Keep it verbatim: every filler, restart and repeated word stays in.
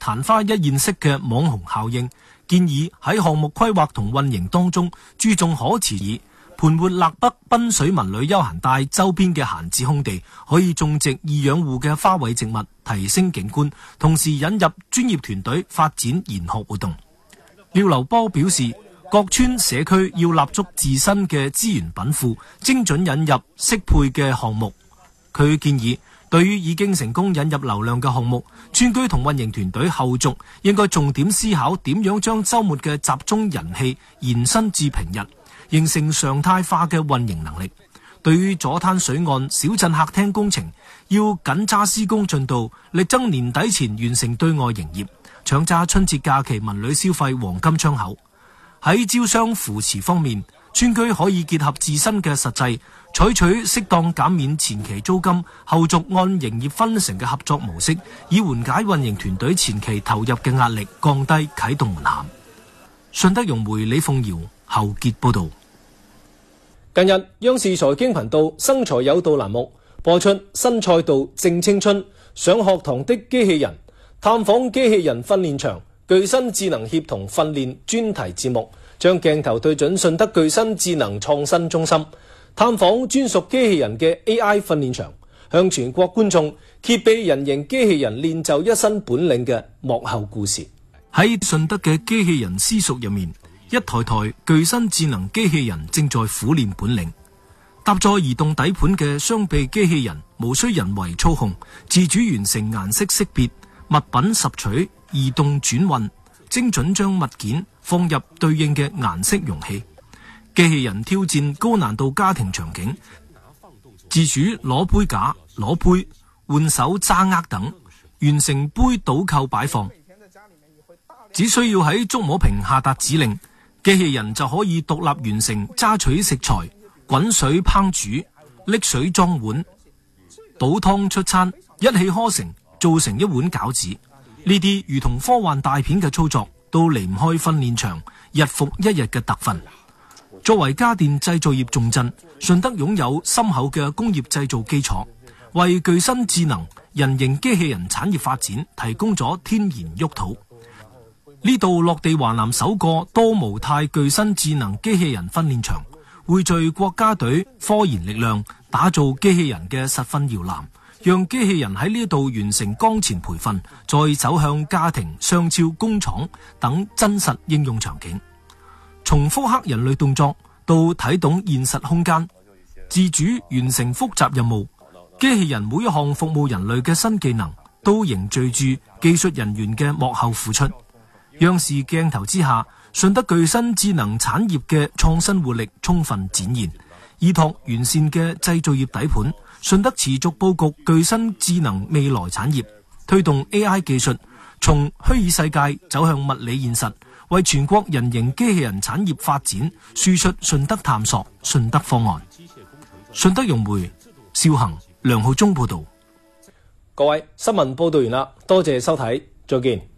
曇花一現式嘅網紅效應，建議喺項目規劃同運營當中注重可持續。盤活勒北濱水文旅休閒帶周邊嘅閒置空地，可以種植易養護嘅花卉植物，提升景觀，同時引入專業團隊發展研學活動。廖劉波表示，各村社區要立足自身嘅資源稟賦，精準引入適配嘅項目。佢建議，對於已經成功引入流量嘅項目，村居同運營團隊後續應該重點思考點樣將週末嘅集中人氣延伸至平日，形成常態化嘅運營能力。對於左灘水岸小鎮客廳工程，要緊揸施工進度，力爭年底前完成對外營業，搶揸春節假期文旅消費黃金窗口。喺招商扶持方面，村居可以結合自身嘅實際，採取適當減免前期租金，後續按營業分成嘅合作模式，以緩解運營團隊前期投入嘅壓力，降低啟動門檻。順德融媒李鳳瑤侯傑報道。 近日，央視財經頻道生財有道欄目播出新賽道正青春上學堂的機器人，探訪機器人訓練場、具身智能協同訓練專題節目，將鏡頭對準順德具身智能創新中心，探訪專屬機器人嘅 A I 訓練場，向全國觀眾揭秘人形機器人練就一身本領嘅幕後故事。 喺順德嘅機器人私塾入面，一台台具身智能機器人正在苦練本領。搭載移動底盤嘅雙臂機器人，無需人為操控，自主完成顏色識別、物品拾取、移動轉運，精準將物件放入對應嘅顏色容器。機器人挑戰高難度家庭場景，自主攞杯架、攞杯、換手揸握等，完成杯倒扣擺放。只需要喺觸摸屏下達指令，機器人就可以獨立完成揸取食材、滾水烹煮、拎水裝碗、倒湯出餐，一氣呵成，做成一碗餃子。呢啲如同科幻大片嘅操作，都離唔開訓練場日復一日嘅特訓。作為家電製造業重鎮，順德擁有深厚嘅工業製造基礎，為具身智能人形機器人產業發展提供咗天然沃土。呢度落地華南首個多模態具身智能機器人訓練場，匯聚國家隊科研力量，打造機器人嘅實訓搖籃，讓機器人喺呢度完成崗前培訓，再走向家庭、商超、工廠等真實應用場景。從複刻人類動作到睇懂現實空間，自主完成複雜任務，機器人每一項服務人類嘅新技能，都凝聚住技術人員嘅幕後付出。央視鏡頭之下，順德具身智能產業嘅創新活力充分展現，依託完善嘅製造業底盤，順德持續佈局具身智能未來產業，推動 A I 技術從虛擬世界走向物理現實，為全國人形機器人產業發展輸出順德探索、順德方案。順德融媒邵恒、梁浩忠報道。 各位，新聞報道完啦，多謝收睇，再見。